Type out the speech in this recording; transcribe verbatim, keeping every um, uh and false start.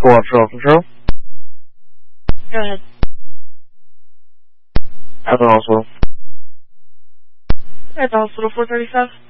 Go Offshore Control. Go ahead. At the hospital. At the hospital, four thirty-five.